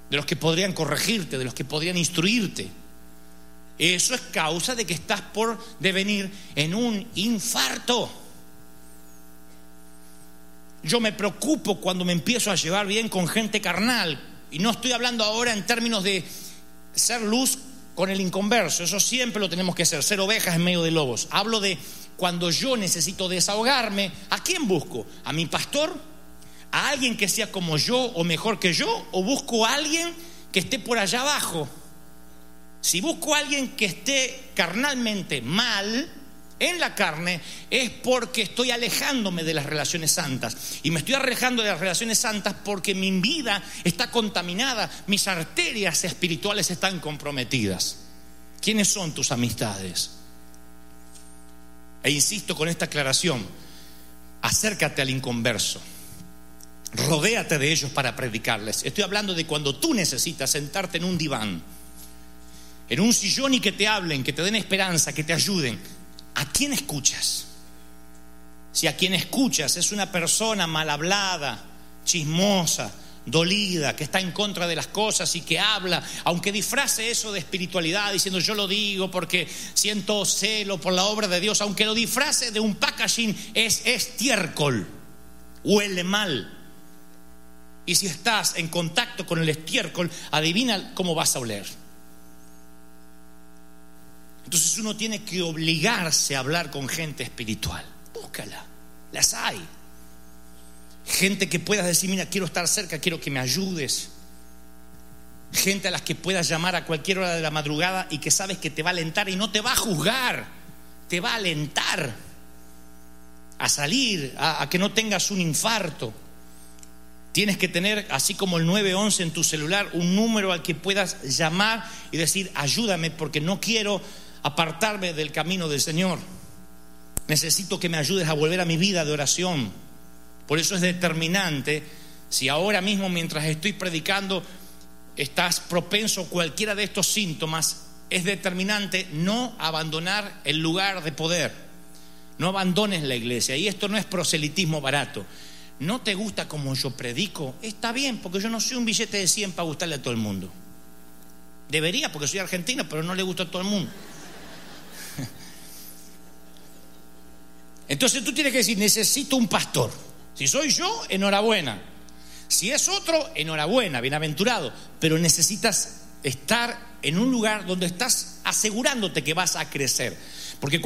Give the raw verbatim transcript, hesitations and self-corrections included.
de los que podrían corregirte, de los que podrían instruirte. Eso es causa de que estás por devenir en un infarto. Yo me preocupo cuando me empiezo a llevar bien con gente carnal, y no estoy hablando ahora en términos de ser luz con el inconverso, eso siempre lo tenemos que hacer, ser ovejas en medio de lobos. Hablo de cuando yo necesito desahogarme. ¿A quién busco? ¿A mi pastor? ¿A alguien que sea como yo o mejor que yo? ¿O busco a alguien que esté por allá abajo? Si busco a alguien que esté carnalmente mal, en la carne, es porque estoy alejándome de las relaciones santas. Y me estoy alejando de las relaciones santas porque mi vida está contaminada, mis arterias espirituales están comprometidas. ¿Quiénes son tus amistades? E insisto con esta aclaración: acércate al inconverso, rodéate de ellos para predicarles. Estoy hablando de cuando tú necesitas sentarte en un diván, en un sillón, y que te hablen, que te den esperanza, que te ayuden. ¿A quién escuchas? Si a quien escuchas es una persona mal hablada, chismosa, dolida, que está en contra de las cosas y que habla, aunque disfrace eso de espiritualidad diciendo yo lo digo porque siento celo por la obra de Dios, aunque lo disfrace de un packaging, es estiércol, huele mal. Y si estás en contacto con el estiércol, adivina cómo vas a oler. Entonces uno tiene que obligarse a hablar con gente espiritual. Búscala, las hay. Gente que puedas decir, mira, quiero estar cerca, quiero que me ayudes. Gente a las que puedas llamar a cualquier hora de la madrugada y que sabes que te va a alentar y no te va a juzgar, te va a alentar a salir, a, a que no tengas un infarto. Tienes que tener, así como el nueve once en tu celular, un número al que puedas llamar y decir, ayúdame porque no quiero apartarme del camino del Señor. Necesito que me ayudes a volver a mi vida de oración. Por eso es determinante, si ahora mismo mientras estoy predicando estás propenso a cualquiera de estos síntomas, es determinante no abandonar el lugar de poder. No abandones la iglesia. Y esto no es proselitismo barato. ¿No te gusta como yo predico? Está bien, porque yo no soy un billete de cien para gustarle a todo el mundo. Debería, porque soy argentino, pero no le gusta a todo el mundo. Entonces tú tienes que decir, necesito un pastor. Si soy yo, enhorabuena. Si es otro, enhorabuena, bienaventurado. Pero necesitas estar en un lugar donde estás asegurándote que vas a crecer. Porque